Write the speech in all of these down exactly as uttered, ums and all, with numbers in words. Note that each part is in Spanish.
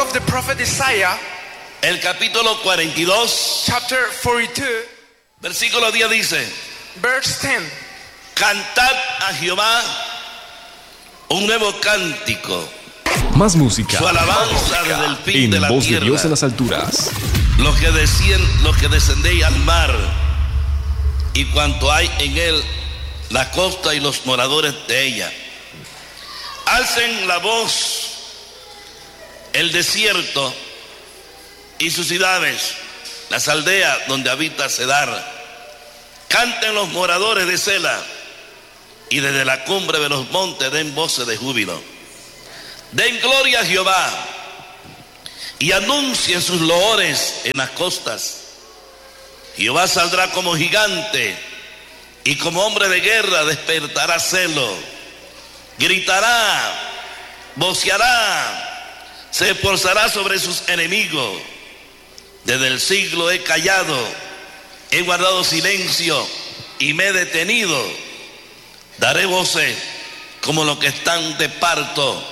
of the prophet Isaiah, el capítulo cuarenta y dos, chapter forty-two, versículo diez dice: verse ten. Cantad a Jehová un nuevo cántico, Más música. su alabanza desde el fin En de la voz de Dios en tierra. las alturas. Los que decían, los que descendéis al mar y cuanto hay en él, la costa y los moradores de ella. Alcen la voz el desierto y sus ciudades, las aldeas donde habita Cedar. Canten los moradores de Sela, y desde la cumbre de los montes den voces de júbilo. Den gloria a Jehová y anuncien sus loores en las costas. Jehová saldrá como gigante y como hombre de guerra despertará celo. Gritará, voceará, se esforzará sobre sus enemigos. Desde el siglo he callado, he guardado silencio y me he detenido. Daré voces como los que están de parto,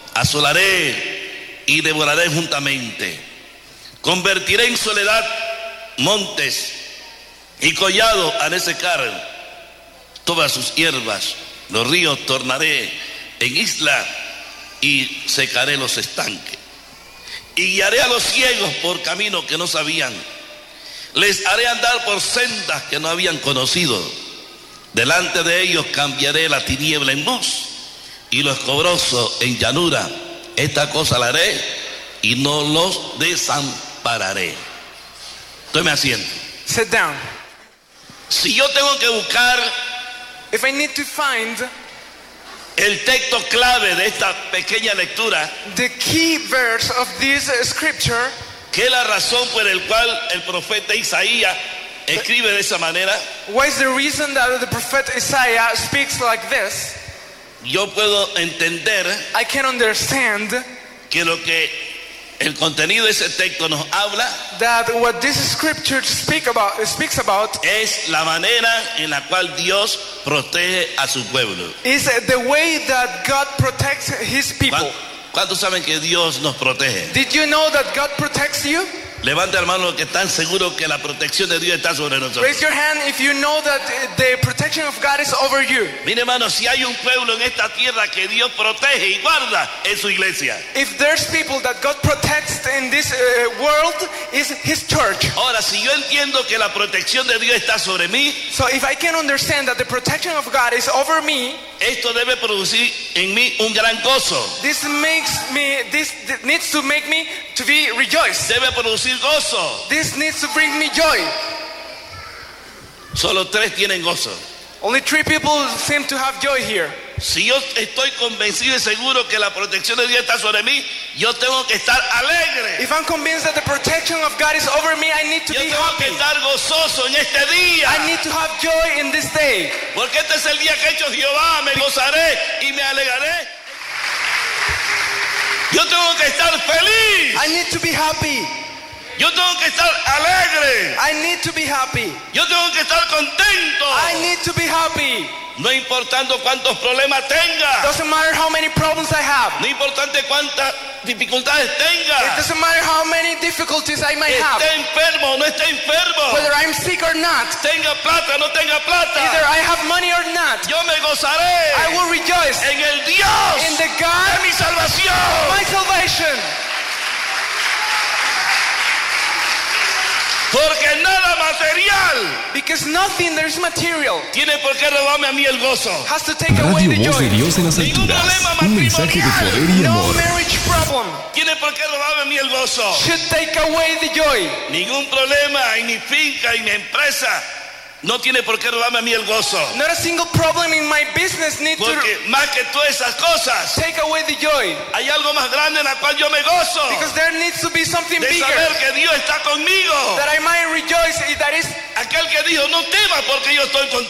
asolaré y devoraré juntamente. Convertiré en soledad montes y collados haré secar todas sus hierbas. Los ríos tornaré en isla y secaré los estanques. Y guiaré a los ciegos por caminos que no sabían. Les haré andar por sendas que no habían conocido. Delante de ellos cambiaré la tiniebla en luz y lo escobroso en llanura. Esta cosa la haré y no los desampararé. Tome asiento. Sit down. Si yo tengo que buscar If I need to find el texto clave de esta pequeña lectura, the key verse of this uh, scripture, que es la razón por la cual el profeta Isaías escribe de esa manera, what is the reason that the prophet Isaiah speaks like this? yo puedo entender I can understand que lo que el contenido de ese texto nos habla that what this scripture speak about, speaks about es la manera en la cual Dios protege a su pueblo. is the way that God protects his people. ¿Cuán- ¿Cuántos saben que Dios nos protege? Did you know that God protects you? Levanta hermano los que están seguros que la protección de Dios está sobre nosotros. Raise your hand if you know that uh, the protection of God is over you. Mire hermano, si hay un pueblo en esta tierra que Dios protege y guarda, es su iglesia. If there's people that God protects in this uh, world, is his church. Ahora, si yo entiendo que la protección de Dios está sobre mí, So if I can understand that the protection of God is over me, esto debe producir en mí un gran gozo. this makes me, this th- needs to make me to be rejoiced. Debe producir gozo. This needs to bring me joy. Solo tres tienen gozo. Only three people seem to have joy here. Si yo estoy convencido y seguro que la protección de Dios está sobre mí, yo tengo que estar alegre. If I'm convinced that the protection of God is over me, I need to Yo be tengo que happy. estar gozoso en este día. I need to have joy in this day. Porque este es el día que ha hecho Jehová. Me gozaré y me alegraré. Yo tengo que estar feliz. I need to be happy. Yo tengo que estar alegre. I need to be happy. Yo tengo que estar contento. I need to be happy. No importando cuántos problemas tenga. Doesn't matter how many problems I have. No importante cuántas dificultades It tenga. doesn't matter how many difficulties I may have. Esté enfermo o no esté enfermo. Whether I'm sick or not. Tenga plata o no tenga Either plata. I have money or not. Yo me gozaré I will rejoice en el Dios in the de God mi salvación. my salvation. Porque nada material Because nothing that is material tiene por qué robarme a mí el gozo. has to take away Radio the Voz de joy. Dios en las Ningún alturas. problema Un mensaje de matrimonial. poder y No amor. marriage problem Tiene por qué robarme a mí el gozo. should take away the joy. Ningún problema en mi finca, en mi empresa, no tiene por qué robarme a mí el gozo. Not a single problem in my business needs to Porque más que todas esas cosas, take away the joy. hay algo más grande en la cual yo me gozo. Because there needs to be something De bigger saber que Dios está conmigo. that I might rejoice. That is Aquel que dijo, no temas porque yo estoy contigo.